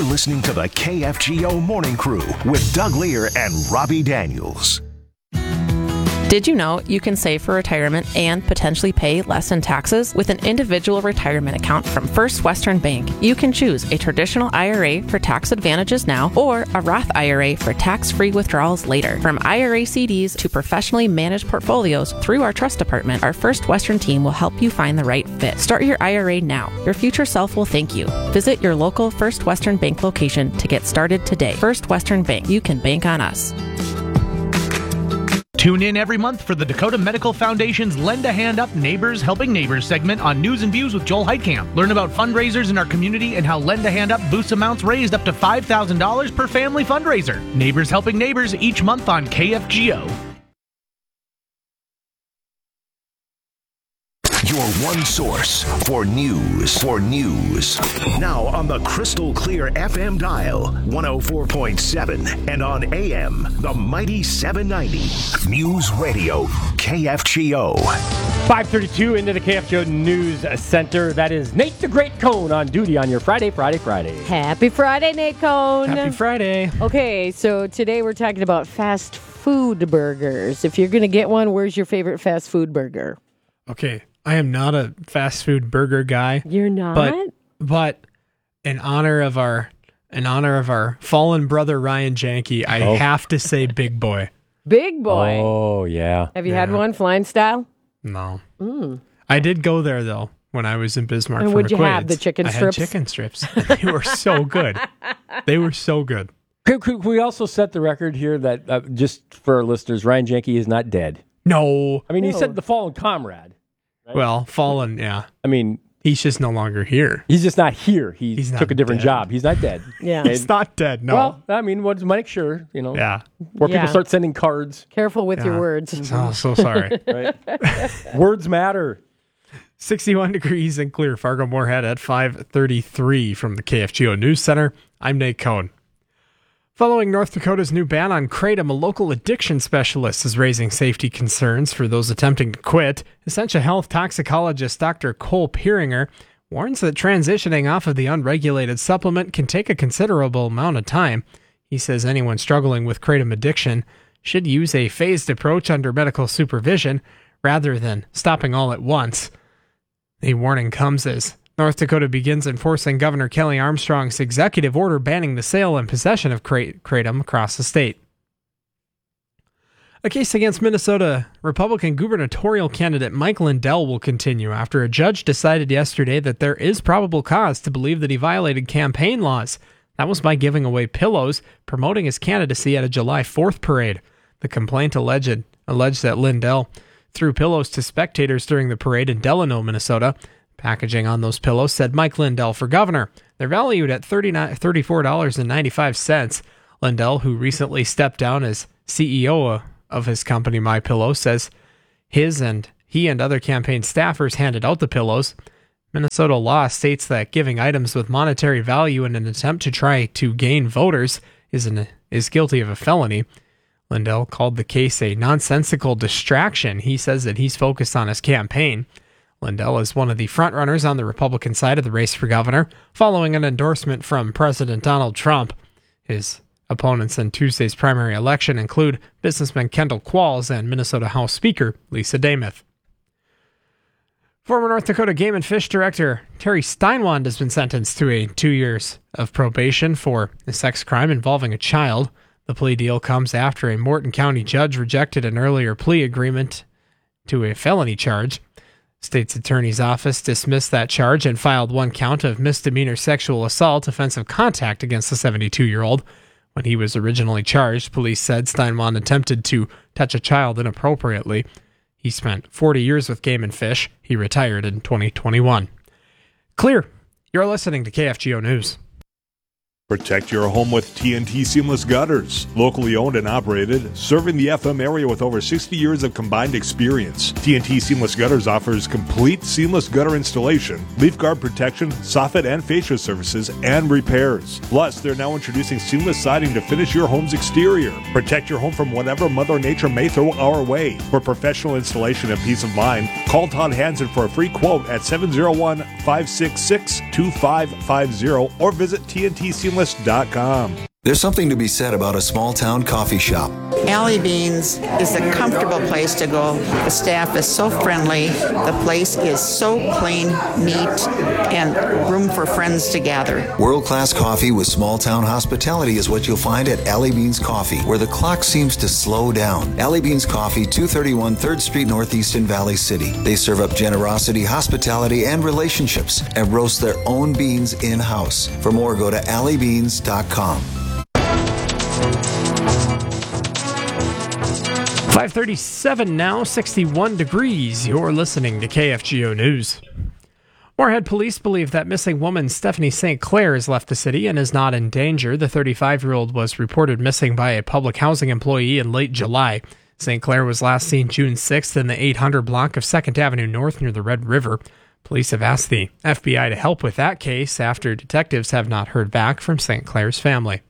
listening to the KFGO Morning Crew with Doug Lear and Robbie Daniels. Did you know you can save for retirement and potentially pay less in taxes with an individual retirement account from First Western Bank? You can choose a traditional IRA for tax advantages now or a Roth IRA for tax-free withdrawals later. From IRA CDs to professionally managed portfolios through our trust department, our First Western team will help you find the right fit. Start your IRA now. Your future self will thank you. Visit your local First Western Bank location to get started today. First Western Bank. You can bank on us. Tune in every month for the Dakota Medical Foundation's Lend a Hand Up Neighbors Helping Neighbors segment on News and Views with Joel Heitkamp. Learn about fundraisers in our community and how Lend a Hand Up boosts amounts raised up to $5,000 per family fundraiser. Neighbors Helping Neighbors each month on KFGO. Your one source for news. Now on the crystal clear FM dial, 104.7, and on AM, the mighty 790. News Radio, KFGO. 5:32 into the KFGO News Center. That is Nate the Great Cone on duty on your Friday. Happy Friday, Nate Cone. Happy Friday. Okay, so today we're talking about fast food burgers. If you're going to get one, where's your favorite fast food burger? Okay, I am not a fast food burger guy. You're not? But in honor of our fallen brother Ryan Janke, I have to say Big Boy. Big Boy. Oh, yeah. Have you had one flying style? No. I did go there though when I was in Bismarck. And for would you McQuaid's. have the chicken strips? I had chicken strips. They were so good. Could we also set the record here that, just for our listeners, Ryan Janke is not dead? No. I mean, he said the fallen comrade. Right? Well, fallen, yeah. I mean, he's just no longer here. He's just not here. He took a different dead. job. He's not dead. Yeah. He's not dead, no. Well, I mean, what's Mike sure, Yeah. where people start sending cards. Careful with your words. Oh, so sorry. Right? Words matter. 61 degrees and clear. Fargo-Moorhead at 5:33 from the KFGO News Center. I'm Nate Cohn. Following North Dakota's new ban on kratom, a local addiction specialist is raising safety concerns for those attempting to quit. Essentia Health toxicologist Dr. Cole Pieringer warns that transitioning off of the unregulated supplement can take a considerable amount of time. He says anyone struggling with kratom addiction should use a phased approach under medical supervision rather than stopping all at once. The warning comes as North Dakota begins enforcing Governor Kelly Armstrong's executive order banning the sale and possession of kratom across the state. A case against Minnesota Republican gubernatorial candidate Mike Lindell will continue after a judge decided yesterday that there is probable cause to believe that he violated campaign laws. That was by giving away pillows, promoting his candidacy at a July 4th parade. The complaint alleged that Lindell threw pillows to spectators during the parade in Delano, Minnesota. Packaging on those pillows said Mike Lindell for governor. They're valued at $34.95. Lindell, who recently stepped down as CEO of his company MyPillow, says he and other campaign staffers handed out the pillows. Minnesota law states that giving items with monetary value in an attempt to try to gain voters is guilty of a felony. Lindell called the case a nonsensical distraction. He says that he's focused on his campaign. Lindell is one of the frontrunners on the Republican side of the race for governor, following an endorsement from President Donald Trump. His opponents in Tuesday's primary election include businessman Kendall Qualls and Minnesota House Speaker Lisa Demuth. Former North Dakota Game and Fish Director Terry Steinwand has been sentenced to 2 years of probation for a sex crime involving a child. The plea deal comes after a Morton County judge rejected an earlier plea agreement to a felony charge. State's attorney's office dismissed that charge and filed one count of misdemeanor sexual assault offensive contact against the 72-year-old. When he was originally charged, police said Steinwand attempted to touch a child inappropriately. He spent 40 years with Game and Fish. He retired in 2021. Clear. You're listening to KFGO News. Protect your home with TNT Seamless Gutters. Locally owned and operated, serving the FM area with over 60 years of combined experience. TNT Seamless Gutters offers complete seamless gutter installation, leaf guard protection, soffit and fascia services, and repairs. Plus, they're now introducing seamless siding to finish your home's exterior. Protect your home from whatever Mother Nature may throw our way. For professional installation and peace of mind, call Todd Hansen for a free quote at 701-566-2550 or visit TNT Seamless TNTSeamless.com. There's something to be said about a small-town coffee shop. Alley Beans is a comfortable place to go. The staff is so friendly. The place is so clean, neat, and room for friends to gather. World-class coffee with small-town hospitality is what you'll find at Alley Beans Coffee, where the clock seems to slow down. Alley Beans Coffee, 231 3rd Street Northeast in Valley City. They serve up generosity, hospitality, and relationships, and roast their own beans in-house. For more, go to alleybeans.com. 5:37 now, 61 degrees. You're listening to KFGO News. Moorhead police believe that missing woman Stephanie St. Clair has left the city and is not in danger. The 35-year-old was reported missing by a public housing employee in late July. St. Clair was last seen June 6th in the 800 block of 2nd Avenue North near the Red River. Police have asked the FBI to help with that case after detectives have not heard back from St. Clair's family.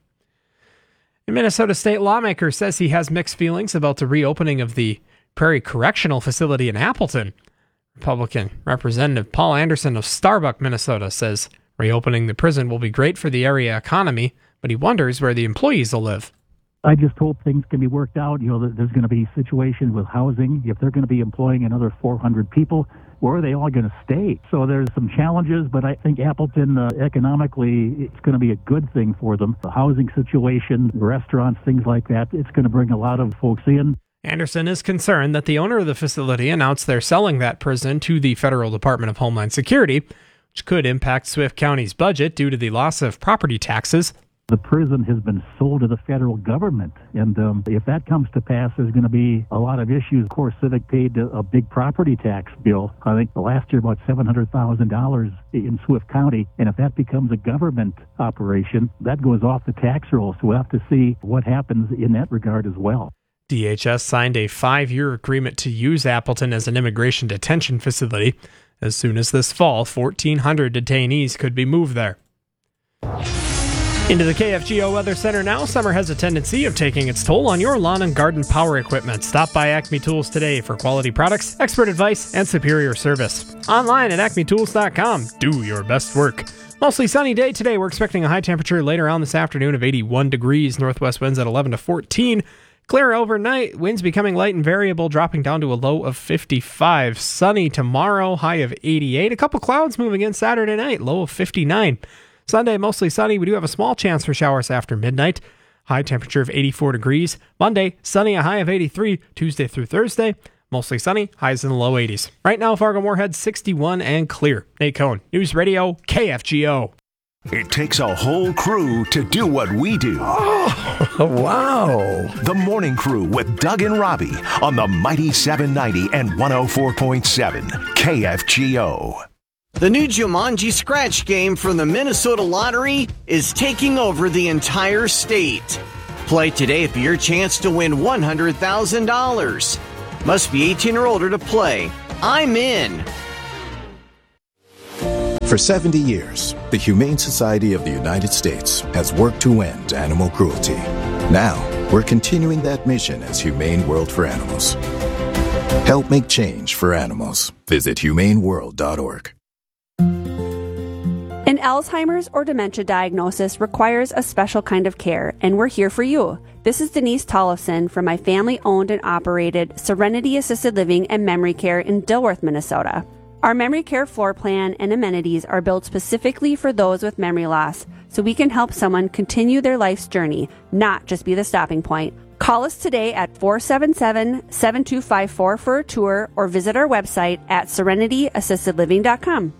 A Minnesota state lawmaker says he has mixed feelings about the reopening of the Prairie Correctional Facility in Appleton. Republican Representative Paul Anderson of Starbuck, Minnesota, says reopening the prison will be great for the area economy, but he wonders where the employees will live. I just hope things can be worked out. That there's going to be situations with housing. If they're going to be employing another 400 people, where are they all going to stay? So there's some challenges, but I think Appleton, economically, it's going to be a good thing for them. The housing situation, restaurants, things like that, it's going to bring a lot of folks in. Anderson is concerned that the owner of the facility announced they're selling that prison to the Federal Department of Homeland Security, which could impact Swift County's budget due to the loss of property taxes. The prison has been sold to the federal government, and if that comes to pass, there's going to be a lot of issues. Of course, Civic paid a big property tax bill, I think last year about $700,000 in Swift County, and if that becomes a government operation, that goes off the tax roll, so we'll have to see what happens in that regard as well. DHS signed a 5-year agreement to use Appleton as an immigration detention facility. As soon as this fall, 1,400 detainees could be moved there. Into the KFGO Weather Center now. Summer has a tendency of taking its toll on your lawn and garden power equipment. Stop by Acme Tools today for quality products, expert advice, and superior service. Online at acmetools.com. Do your best work. Mostly sunny day today. We're expecting a high temperature later on this afternoon of 81 degrees. Northwest winds at 11 to 14. Clear overnight. Winds becoming light and variable, dropping down to a low of 55. Sunny tomorrow, high of 88. A couple clouds moving in Saturday night, low of 59. Sunday, mostly sunny. We do have a small chance for showers after midnight. High temperature of 84 degrees. Monday, sunny, a high of 83. Tuesday through Thursday, mostly sunny. Highs in the low 80s. Right now, Fargo-Moorhead, 61 and clear. Nate Cohn, News Radio, KFGO. It takes a whole crew to do what we do. Oh, wow. The Morning Crew with Doug and Robbie on the Mighty 790 and 104.7 KFGO. The new Jumanji Scratch game from the Minnesota Lottery is taking over the entire state. Play today for your chance to win $100,000. Must be 18 or older to play. I'm in. For 70 years, the Humane Society of the United States has worked to end animal cruelty. Now, we're continuing that mission as Humane World for Animals. Help make change for animals. Visit humaneworld.org. An Alzheimer's or dementia diagnosis requires a special kind of care, and we're here for you. This is Denise Tollefson from my family-owned and operated Serenity Assisted Living and Memory Care in Dilworth, Minnesota. Our memory care floor plan and amenities are built specifically for those with memory loss, so we can help someone continue their life's journey, not just be the stopping point. Call us today at 477-7254 for a tour or visit our website at serenityassistedliving.com.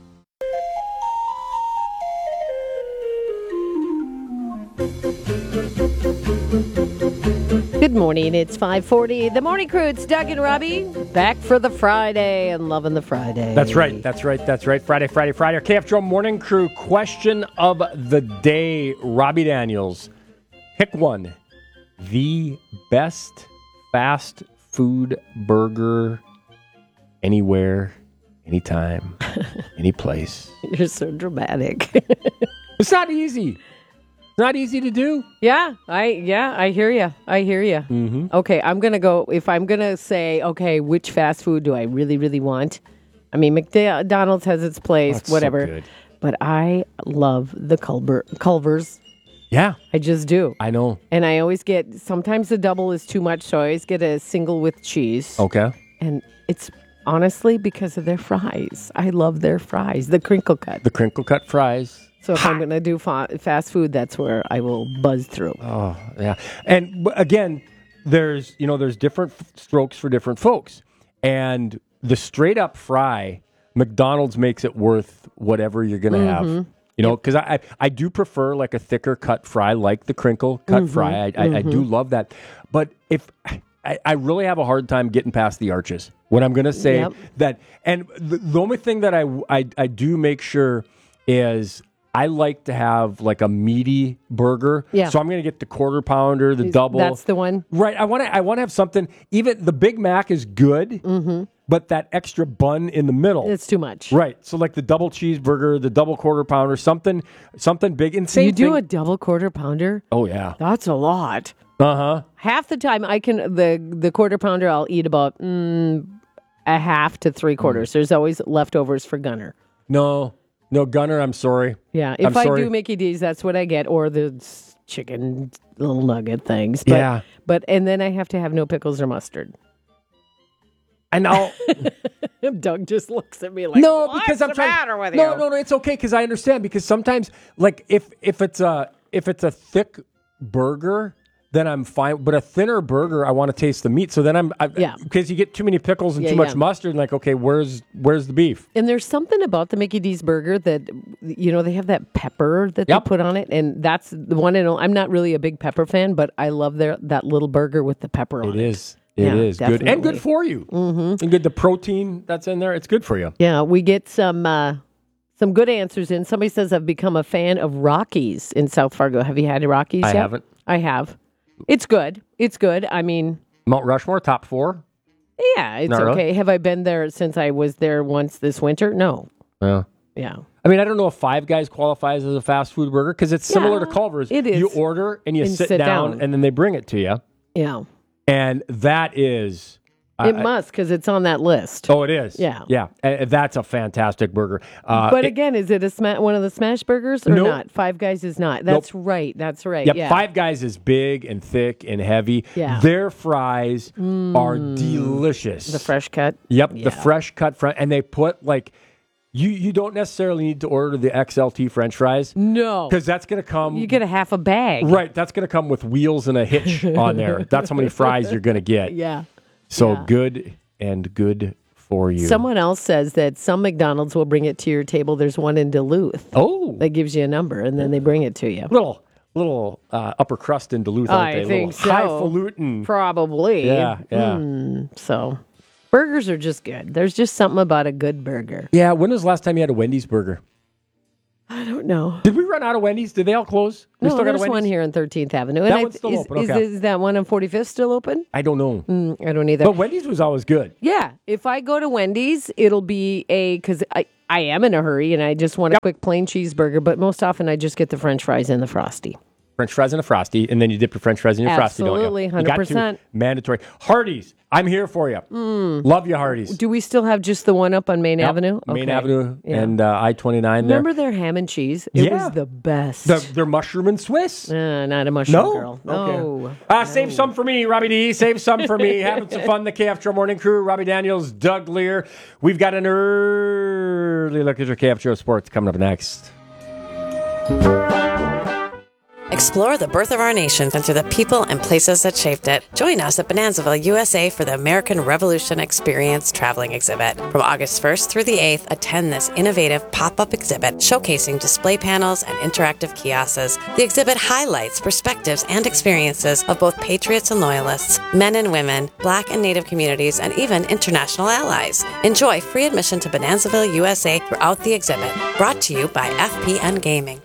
Good morning. It's 5:40. The Morning Crew. It's Doug and Robbie back for the Friday and loving the Friday. That's right. Friday. Our KFGO Morning Crew question of the day. Robbie Daniels, pick one. The best fast food burger anywhere, anytime, any place. You're so dramatic. It's not easy. Not easy to do. Yeah, I hear you. Mm-hmm. Okay, I'm going to go, if I'm going to say, okay, which fast food do I really, really want? I mean, McDonald's has its place, whatever. So good. But I love the Culver's Yeah. I just do. I know. And I always get, sometimes the double is too much, so I always get a single with cheese. Okay. And it's honestly because of their fries. I love their fries, the crinkle cut. The crinkle cut fries. So if I'm going to do fast food, that's where I will buzz through. Oh, yeah. And again, there's different strokes for different folks. And the straight up fry, McDonald's makes it worth whatever you're going to have. Because I do prefer like a thicker cut fry, like the crinkle cut fry. I do love that. But if I really have a hard time getting past the arches. What I'm going to say that, and the only thing that I do make sure is I like to have like a meaty burger. Yeah. So I'm going to get the quarter pounder, the double. That's the one. Right. I want to have something. Even the Big Mac is good, but that extra bun in the middle. It's too much. Right. So like the double cheeseburger, the double quarter pounder, something big. And same you do thing. a double quarter pounder? Oh yeah. That's a lot. Uh-huh. Half the time I can the quarter pounder I'll eat about a half to 3/4. There's always leftovers for Gunner. No, Gunner, I'm sorry. Yeah, if I do Mickey D's, that's what I get, or the chicken little nugget things. But, and then I have to have no pickles or mustard. And I'll... Doug just looks at me like, what's the matter with you? No, it's okay, because I understand, because sometimes, like, if it's a thick burger, then I'm fine. But a thinner burger, I want to taste the meat. So then because you get too many pickles and too much mustard, and like, okay, where's the beef? And there's something about the Mickey D's burger that, they have that pepper that they put on it. And that's the one I'm not really a big pepper fan, but I love that little burger with the pepper on it. It is definitely. good. And good for you. Mm-hmm. And good, the protein that's in there, it's good for you. Yeah, we get some good answers in. Somebody says, I've become a fan of Rockies in South Fargo. Have you had Rockies yet? I haven't. I have. It's good. I mean... Mount Rushmore, top 4? Yeah, it's Not okay. really? Have I been there since I was there once this winter? No. Yeah. Yeah. I mean, I don't know if Five Guys qualifies as a fast food burger, because it's similar to Culver's. It is. You order and you sit down, and then they bring it to you. Yeah. And that is... It must, because it's on that list. Oh, it is? Yeah. Yeah. That's a fantastic burger. But again, is it one of the smash burgers or not? Five Guys is not. That's right. That's right. Yep. Yeah. Five Guys is big and thick and heavy. Yeah. Their fries are delicious. The fresh cut? Yep. Yeah. The fresh cut front. And they put like... You don't necessarily need to order the XLT French fries. No. Because that's going to come... You get a half a bag. Right. That's going to come with wheels and a hitch on there. That's how many fries you're going to get. Yeah. So good and good for you. Someone else says that some McDonald's will bring it to your table. There's one in Duluth. Oh. That gives you a number, and then they bring it to you. Little upper crust in Duluth, aren't they? I think so. Highfalutin. Probably. Yeah. So, burgers are just good. There's just something about a good burger. Yeah, when was the last time you had a Wendy's burger? I don't know. Did we run out of Wendy's? Did they all close? No, there's one here on 13th Avenue. That one's still open, okay. Is that one on 45th still open? I don't know. I don't either. But Wendy's was always good. Yeah. If I go to Wendy's, it'll be because I am in a hurry and I just want a quick plain cheeseburger, but most often I just get the French fries and the Frosty. French fries and a Frosty, and then you dip your French fries in your Frosty, don't you? Absolutely, 100%. Mandatory. Hardee's, I'm here for you. Love you, Hardee's. Do we still have just the one up on Main Avenue? Main Avenue and I-29 there. Remember their ham and cheese? It was the best. Their mushroom and Swiss? Not a mushroom girl. No. Okay. Save some for me, Robbie D. Save some for me. Having some fun, the KFTRO Morning Crew. Robbie Daniels, Doug Lear. We've got an early look at your KFTRO Sports coming up next. Explore the birth of our nation and through the people and places that shaped it. Join us at Bonanzaville, USA for the American Revolution Experience Traveling Exhibit. From August 1st through the 8th, attend this innovative pop-up exhibit showcasing display panels and interactive kiosks. The exhibit highlights perspectives and experiences of both patriots and loyalists, men and women, Black and Native communities, and even international allies. Enjoy free admission to Bonanzaville, USA throughout the exhibit. Brought to you by FPN Gaming.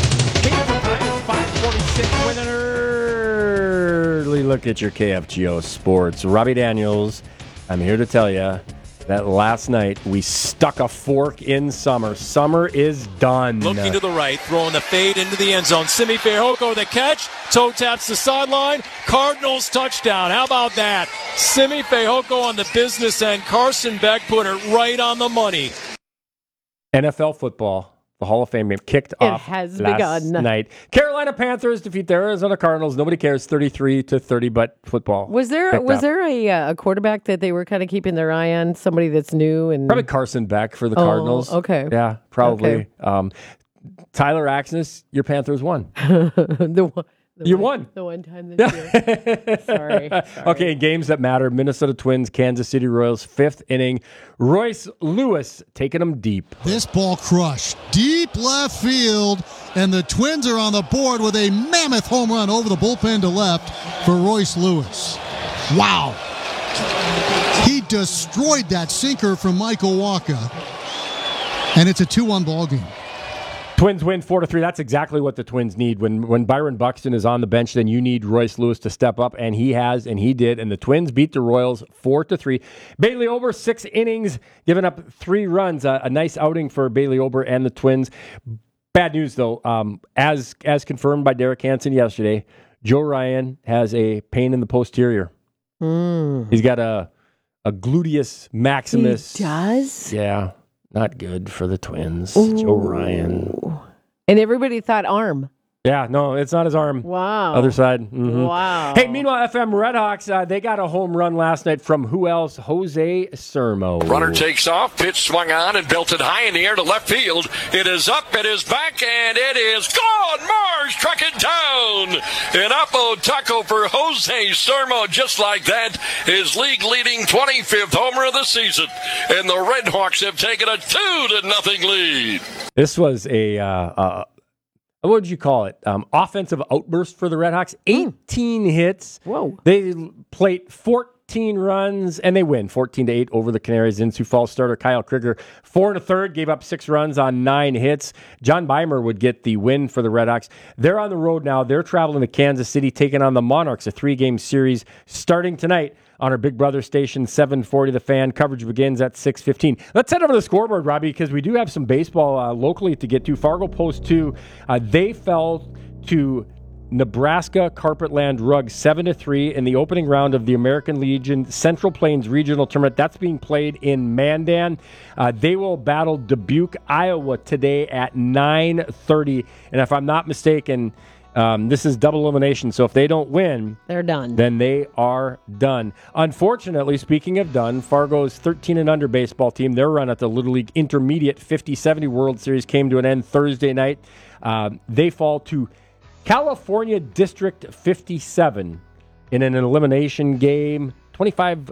5:46 with an early look at your KFGO Sports. Robbie Daniels, I'm here to tell you that last night we stuck a fork in summer. Summer is done. Looking to the right, throwing the fade into the end zone. Simi Fehoko the catch, toe taps the sideline. Cardinals touchdown. How about that? Simi Fehoko on the business end. Carson Beck put it right on the money. NFL football The Hall of Fame game kicked off has last begun. night. Carolina Panthers defeat the Arizona Cardinals. Nobody cares, 33-30, but football. Was there a quarterback that they were kind of keeping their eye on? Somebody that's new and probably Carson Beck for the Cardinals. Okay, yeah, probably. Okay. Tyler Axness, your Panthers won. You won. The one time this year. Sorry. Okay, games that matter. Minnesota Twins, Kansas City Royals, 5th inning. Royce Lewis taking them deep. This ball crushed. Deep left field, and the Twins are on the board with a mammoth home run over the bullpen to left for Royce Lewis. Wow. He destroyed that sinker from Michael Wacha, and it's a 2-1 ball game. Twins win 4-3. That's exactly what the Twins need. When Byron Buxton is on the bench, then you need Royce Lewis to step up, and he has, and he did. And the Twins beat the Royals 4-3. Bailey Ober, 6 innings, giving up 3 runs. A nice outing for Bailey Ober and the Twins. Bad news, though. As confirmed by Derek Hansen yesterday, Joe Ryan has a pain in the posterior. He's got a gluteus maximus. He does? Yeah. Not good for the Twins. Ooh. Joe Ryan. And everybody thought arm. Yeah, no, it's not his arm. Wow. Other side. Mm-hmm. Wow. Hey, meanwhile, FM Redhawks, they got a home run last night from who else? Jose Sermo. Runner takes off, pitch swung on and belted high in the air to left field. It is up, it is back, and it is gone. Mars struck it down. An Oppo taco for Jose Sermo, just like that. His league-leading 25th homer of the season. And the Redhawks have taken a 2-0 lead. This was what would you call it? Offensive outburst for the Redhawks. 18 hits. Whoa. They plate 14 runs, and they win 14-8 over the Canaries. In Sioux Falls starter Kyle Krieger, 4 1/3, gave up 6 runs on 9 hits. John Beimer would get the win for the Redhawks. They're on the road now. They're traveling to Kansas City, taking on the Monarchs, a 3-game series starting tonight on our Big Brother station, 740 The Fan. Coverage begins at 6:15. Let's head over to the scoreboard, Robbie, because we do have some baseball locally to get to. Fargo Post 2, they fell to Nebraska Carpetland Rug 7-3 in the opening round of the American Legion Central Plains Regional Tournament. That's being played in Mandan. They will battle Dubuque, Iowa today at 9:30. And if I'm not mistaken, this is double elimination, so if they don't win, they're done. Then they are done. Unfortunately, speaking of done, Fargo's 13 and under baseball team, their run at the Little League Intermediate 50-70 World Series came to an end Thursday night. They fall to California District 57 in an elimination game, 25-0.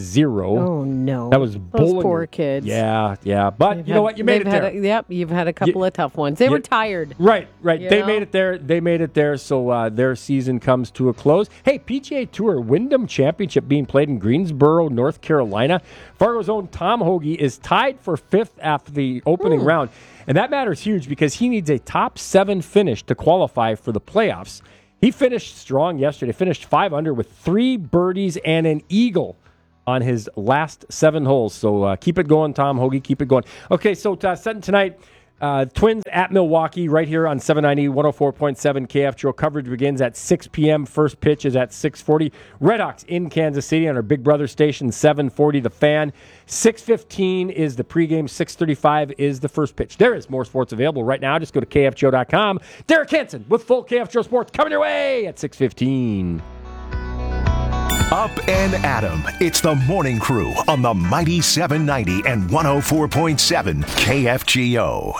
Oh, no. That was bowling. Those poor kids. Yeah. But you know what? You made it there. You've had a couple of tough ones. They were tired. Right. They made it there. So their season comes to a close. Hey, PGA Tour Wyndham Championship being played in Greensboro, North Carolina. Fargo's own Tom Hoagie is tied for 5th after the opening round. And that matters huge because he needs a top 7 finish to qualify for the playoffs. He finished strong yesterday, finished 5 under with 3 birdies and an eagle on his last 7 holes. So keep it going, Tom Hoagie, keep it going. Okay, so setting tonight, Twins at Milwaukee right here on 790, 104.7 KFGO. Coverage begins at 6 p.m. First pitch is at 6:40. Redhawks in Kansas City on our Big Brother station, 740 The Fan. 6:15 is the pregame. 6:35 is the first pitch. There is more sports available right now. Just go to KFGO.com. Derek Hansen with full KFGO Sports coming your way at 6:15. Up and Adam. It's the morning crew on the Mighty 790 and 104.7 KFGO.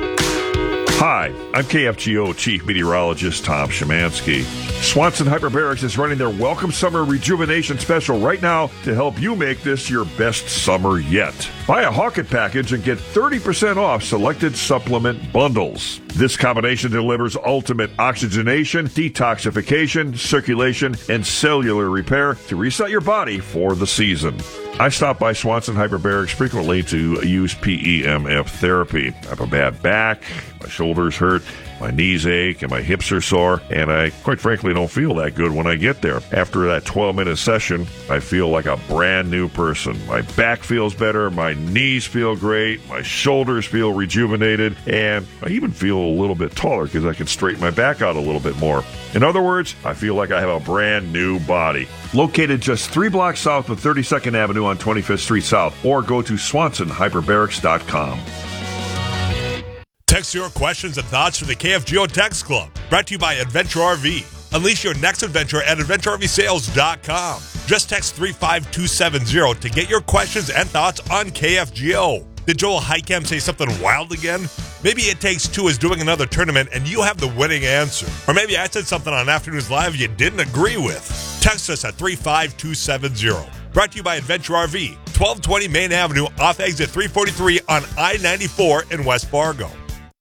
Hi, I'm KFGO Chief Meteorologist Tom Szymanski. Swanson Hyperbarics is running their Welcome Summer Rejuvenation Special right now to help you make this your best summer yet. Buy a Hawkett package and get 30% off selected supplement bundles. This combination delivers ultimate oxygenation, detoxification, circulation, and cellular repair to reset your body for the season. I stop by Swanson Hyperbarics frequently to use PEMF therapy. I have a bad back, my shoulders hurt, my knees ache, and my hips are sore, and I, quite frankly, don't feel that good when I get there. After that 12-minute session, I feel like a brand new person. My back feels better, my knees feel great, my shoulders feel rejuvenated, and I even feel a little bit taller because I can straighten my back out a little bit more. In other words, I feel like I have a brand new body. Located just 3 blocks south of 32nd Avenue on 25th Street South, or go to SwansonHyperbarics.com. Text your questions and thoughts to the KFGO Text Club. Brought to you by Adventure RV. Unleash your next adventure at AdventureRVSales.com. Just text 35270 to get your questions and thoughts on KFGO. Did Joel Heitkamp say something wild again? Maybe It Takes Two is doing another tournament and you have the winning answer. Or maybe I said something on Afternoons Live you didn't agree with. Text us at 35270. Brought to you by Adventure RV, 1220 Main Avenue off exit 343 on I-94 in West Fargo.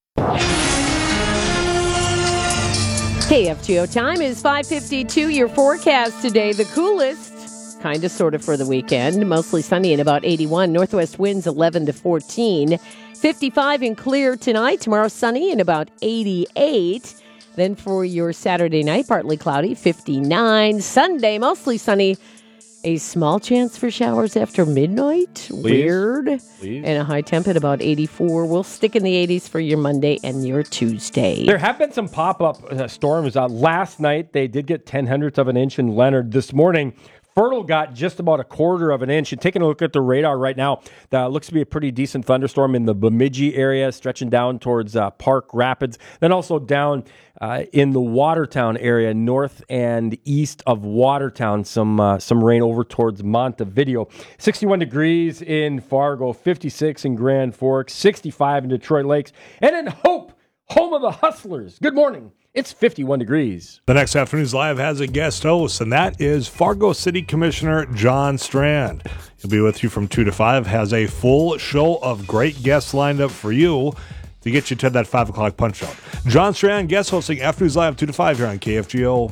KFGO time is 5:52. Your forecast today, the coolest, kind of sort of for the weekend. Mostly sunny and about 81. Northwest winds 11 to 14. 55 and clear tonight. Tomorrow sunny and about 88. Then for your Saturday night, partly cloudy, 59. Sunday, mostly sunny. A small chance for showers after midnight. Weird. And a high temp at about 84. We'll stick in the 80s for your Monday and your Tuesday. There have been some pop-up storms. Last night, they did get 0.10 of an inch in Leonard. This morning, Fertile got just about 1/4 of an inch. And taking a look at the radar right now, that looks to be a pretty decent thunderstorm in the Bemidji area, stretching down towards Park Rapids. Then also down in the Watertown area, north and east of Watertown, some rain over towards Montevideo. 61 degrees in Fargo, 56 in Grand Forks, 65 in Detroit Lakes. And in Hope, home of the Hustlers. Good morning. It's 51 degrees. The next Afternoons Live has a guest host, and that is Fargo City Commissioner John Strand. He'll be with you from 2 to 5, has a full show of great guests lined up for you to get you to that 5 o'clock punch out. John Strand, guest hosting Afternoons Live 2 to 5 here on KFGO.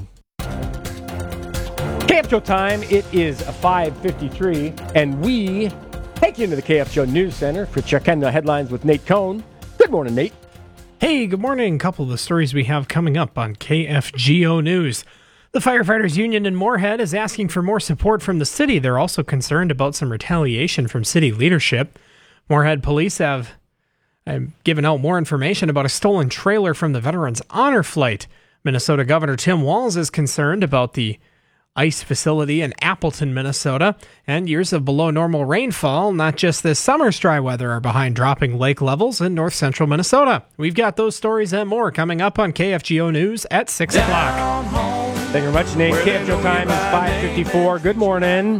KFGO time, it is 5:53, and we take you into the KFGO News Center for checking the headlines with Nate Cohn. Good morning, Nate. Hey, good morning. A couple of the stories we have coming up on KFGO News. The Firefighters Union in Moorhead is asking for more support from the city. They're also concerned about some retaliation from city leadership. Moorhead police have given out more information about a stolen trailer from the Veterans Honor Flight. Minnesota Governor Tim Walz is concerned about the ICE facility in Appleton, Minnesota, and years of below normal rainfall, not just this summer's dry weather, are behind dropping lake levels in north central Minnesota. We've got those stories and more coming up on KFGO News at 6 o'clock. Thank you very much, Nate. KFGO time is 5:54. Good morning.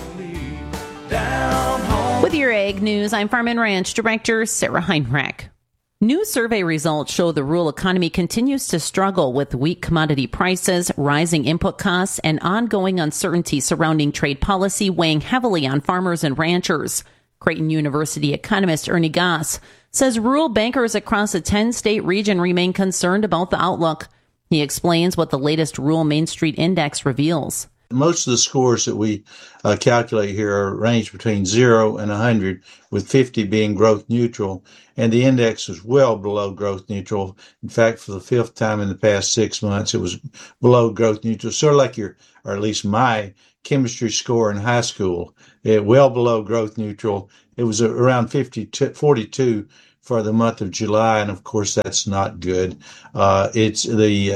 With your Ag News, I'm Farm and Ranch Director Sarah Heinrich. New survey results show the rural economy continues to struggle with weak commodity prices, rising input costs, and ongoing uncertainty surrounding trade policy weighing heavily on farmers and ranchers. Creighton University economist Ernie Goss says rural bankers across the 10-state region remain concerned about the outlook. He explains what the latest Rural Main Street Index reveals. Most of the scores that we calculate here are ranged between 0 and 100, with 50 being growth neutral, and the index was well below growth neutral. In fact, for the 5th time in the past 6 months, it was below growth neutral, sort of like or at least my chemistry score in high school. Well below growth neutral. It was around 42 for the month of July, and of course that's not good. It's the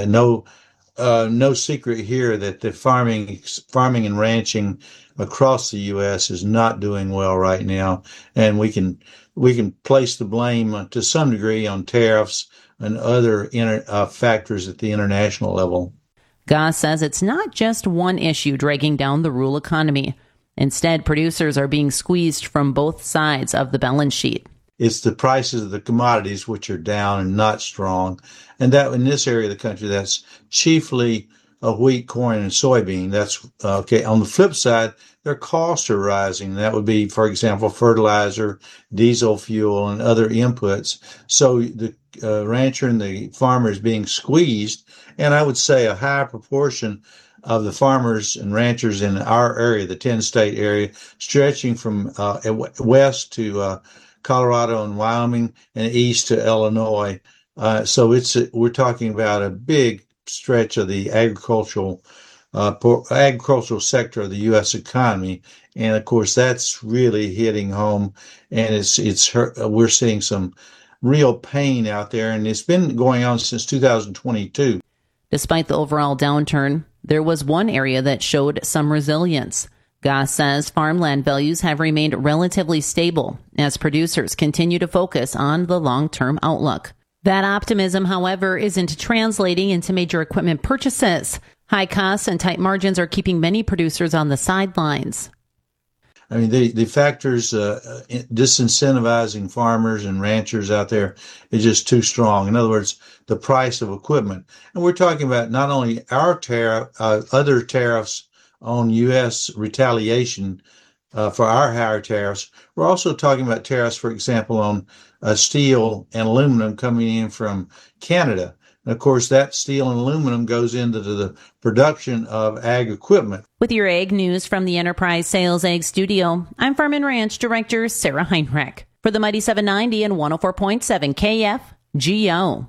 no secret here that the farming and ranching across the U.S. is not doing well right now, and we can place the blame to some degree on tariffs and other factors at the international level. Goss says it's not just one issue dragging down the rural economy. Instead, producers are being squeezed from both sides of the balance sheet. It's the prices of the commodities which are down and not strong. And that in this area of the country, that's chiefly wheat, corn, and soybean. That's okay. On the flip side, their costs are rising. That would be, for example, fertilizer, diesel fuel, and other inputs. So the rancher and the farmer is being squeezed. And I would say a high proportion of the farmers and ranchers in our area, the 10-state area, stretching from west to Colorado and Wyoming and east to Illinois. So we're talking about a big stretch of the agricultural sector of the U.S. economy, and of course that's really hitting home. And we're seeing some real pain out there, and it's been going on since 2022. Despite the overall downturn, there was one area that showed some resilience. Goss says farmland values have remained relatively stable as producers continue to focus on the long-term outlook. That optimism, however, isn't translating into major equipment purchases. High costs and tight margins are keeping many producers on the sidelines. I mean, the factors disincentivizing farmers and ranchers out there is just too strong. In other words, the price of equipment. And we're talking about not only our tariff, other tariffs on U.S. retaliation for our higher tariffs. We're also talking about tariffs, for example, on steel and aluminum coming in from Canada. And of course, that steel and aluminum goes into the production of ag equipment. With your ag news from the Enterprise Sales Ag Studio, I'm Farm and Ranch Director Sarah Heinrich for the Mighty 790 and 104.7 KFGO.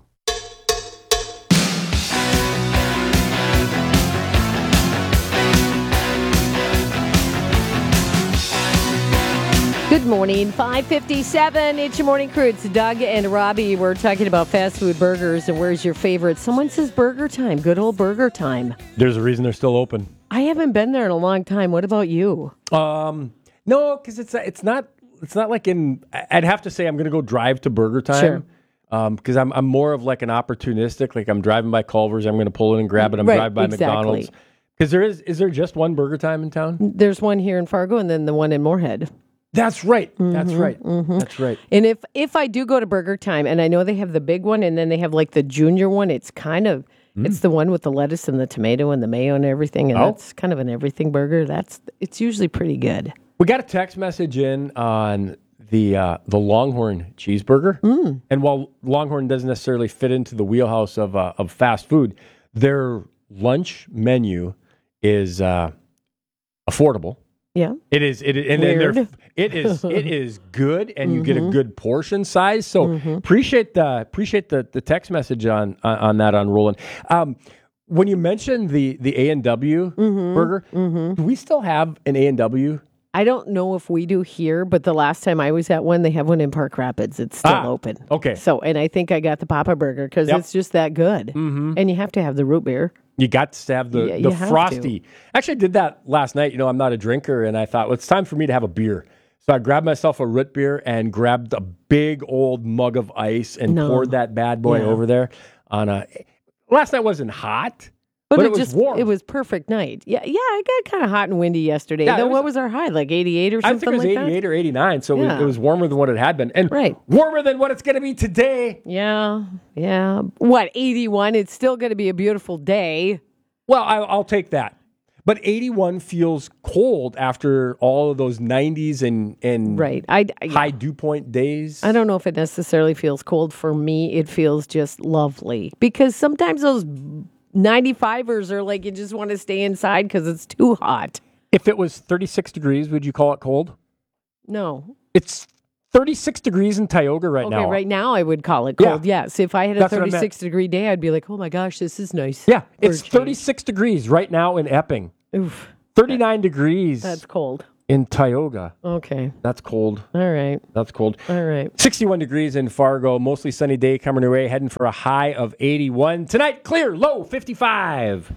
Good morning, 5:57. It's your morning crew. It's Doug and Robbie. We're talking about fast food burgers and where's your favorite. Someone says Burger Time. Good old Burger Time. There's a reason they're still open. I haven't been there in a long time. What about you? No, because it's not like in. I'd have to say I'm going to go drive to Burger Time. Sure. Because I'm more of like an opportunistic. Like I'm driving by Culver's, I'm going to pull in and grab it. I'm driving by McDonald's. Because is there just one Burger Time in town? There's one here in Fargo, and then the one in Moorhead. That's right. That's right. That's right. And if I do go to Burger Time, and I know they have the big one, and then they have like the junior one, it's kind of it's the one with the lettuce and the tomato and the mayo and everything, and that's kind of an everything burger. It's usually pretty good. We got a text message in on the Longhorn cheeseburger, and while Longhorn doesn't necessarily fit into the wheelhouse of fast food, their lunch menu is affordable. Yeah, it is. It is good, and you get a good portion size. So appreciate the text message on that on Roland. When you mentioned the A&W burger, do we still have an A&W? I don't know if we do here, but the last time I was at one, they have one in Park Rapids. It's still open. Okay. So, and I think I got the Papa Burger because it's just that good. And you have to have the root beer. You got to have the Frosty. Actually, I did that last night. You know, I'm not a drinker, and I thought, well, it's time for me to have a beer. So I grabbed myself a root beer and grabbed a big old mug of ice and poured that bad boy over there on a... Last night wasn't hot, but it was warm. It was perfect night. Yeah, it got kind of hot and windy yesterday. Yeah, what was our high? Like 88 or something like that? I think it was 88 or 89, so it was warmer than what it had been. And warmer than what it's going to be today. Yeah. What, 81? It's still going to be a beautiful day. Well, I'll take that. But 81 feels cold after all of those 90s and high dew point days. I don't know if it necessarily feels cold. For me, it feels just lovely. Because sometimes those 95ers are like you just want to stay inside because it's too hot. If it was 36 degrees, would you call it cold? No. It's 36 degrees in Tioga now. Okay, right now I would call it cold, yes. If I had a 36-degree day, I'd be like, oh my gosh, this is nice. Yeah, it's 36 degrees right now in Epping. Oof. 39 degrees. That's cold. In Tioga. Okay. That's cold. All right. That's cold. All right. 61 degrees in Fargo. Mostly sunny day coming your way. Heading for a high of 81. Tonight, clear. Low 55.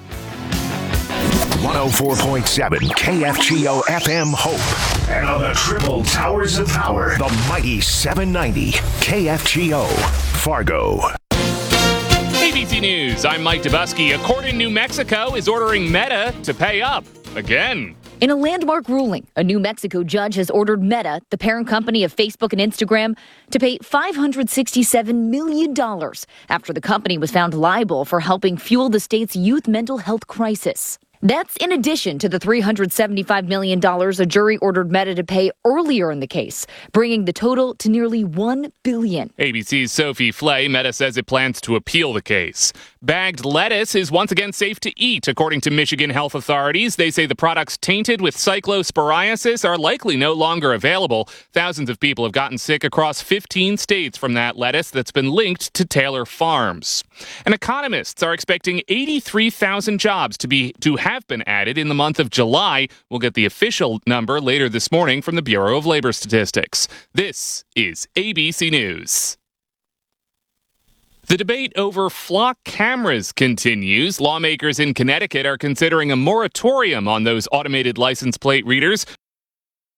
104.7 KFGO FM Hope. And on the triple towers of power, the mighty 790 KFGO Fargo. ABC News, I'm Mike Dubusky. A court in New Mexico is ordering Meta to pay up again. In a landmark ruling, a New Mexico judge has ordered Meta, the parent company of Facebook and Instagram, to pay $567 million after the company was found liable for helping fuel the state's youth mental health crisis. That's in addition to the $375 million a jury ordered Meta to pay earlier in the case, bringing the total to nearly $1 billion. ABC's Sophie Flay, Meta says it plans to appeal the case. Bagged lettuce is once again safe to eat, according to Michigan health authorities. They say the products tainted with cyclosporiasis are likely no longer available. Thousands of people have gotten sick across 15 states from that lettuce that's been linked to Taylor Farms. And economists are expecting 83,000 jobs to have been added in the month of July. We'll get the official number later this morning from the Bureau of Labor Statistics. This is ABC News. The debate over flock cameras continues. Lawmakers in Connecticut are considering a moratorium on those automated license plate readers.